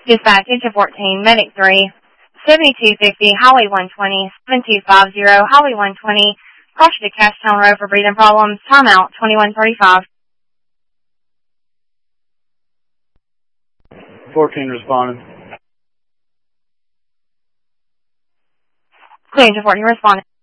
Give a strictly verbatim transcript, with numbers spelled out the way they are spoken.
Dispatch into fourteen, Medic three, seventy-two fifty, Highway one twenty, seven two five zero, Highway one twenty, cross to Cashtown Road for breathing problems, timeout twenty-one thirty-five. fourteen responding. Clear to fourteen responding.